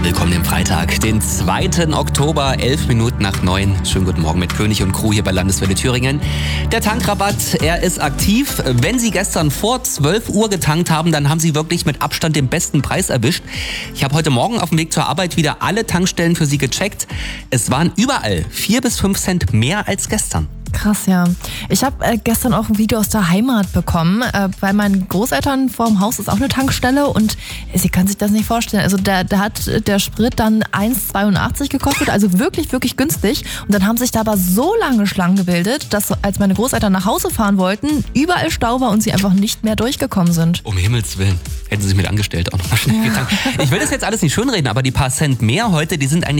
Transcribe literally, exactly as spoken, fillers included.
willkommen im Freitag, den zweiten Oktober, elf Minuten nach neun. Schönen guten Morgen mit König und Crew hier bei Landeswelle Thüringen. Der Tankrabatt, er ist aktiv. Wenn Sie gestern vor zwölf Uhr getankt haben, dann haben Sie wirklich mit Abstand den besten Preis erwischt. Ich habe heute Morgen auf dem Weg zur Arbeit wieder alle Tankstellen für Sie gecheckt. Es waren überall vier bis fünf Cent mehr als gestern. Krass, ja. Ich habe äh, gestern auch ein Video aus der Heimat bekommen, äh, bei meinen Großeltern vorm Haus ist auch eine Tankstelle und äh, Sie können sich das nicht vorstellen. Also da, da hat der Sprit dann eins Komma zweiundachtzig gekostet, also wirklich, wirklich günstig. Und dann haben sich da aber so lange Schlangen gebildet, dass als meine Großeltern nach Hause fahren wollten, überall Stau war und sie einfach nicht mehr durchgekommen sind. Um Himmels Willen. Hätten Sie sich mit angestellt auch nochmal schnell getankt. Ich will das jetzt alles nicht schönreden, aber die paar Cent mehr heute, die sind eigentlich